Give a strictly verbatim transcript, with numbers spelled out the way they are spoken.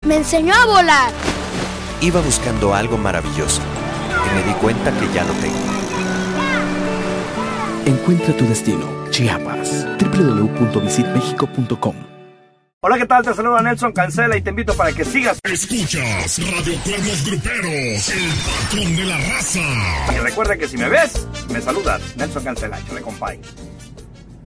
Me enseñó a volar. Iba buscando algo maravilloso y me di cuenta que ya lo tengo. Encuentra tu destino, Chiapas. doble u doble u doble u punto visit mexico punto com. Hola, ¿qué tal? Te saluda Nelson Cancela y te invito para que sigas. Escuchas Radio Cuernos Gruperos, el patrón de la raza. Y recuerda que si me ves, me saludas. Nelson Cancela, chale, compadre.